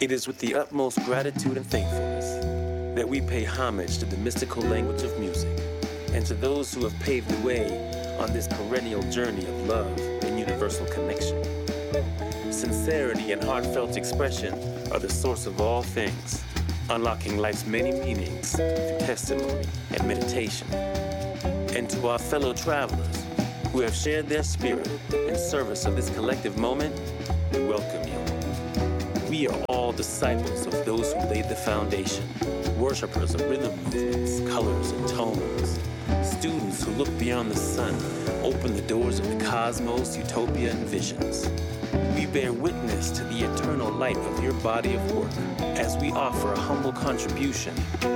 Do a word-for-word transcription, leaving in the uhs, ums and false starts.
It is with the utmost gratitude and thankfulness that we pay homage to the mystical language of music and to those who have paved the way on this perennial journey of love and universal connection. Sincerity and heartfelt expression are the source of all things, unlocking life's many meanings through testimony and meditation. And to our fellow travelers who have shared their spirit in service of this collective moment, we welcome you. We are all disciples of those who laid the foundation, worshipers of rhythm movements, colors, and tones, students who look beyond the sun, open the doors of the cosmos, utopia, and visions. We bear witness to the eternal light of your body of work as we offer a humble contribution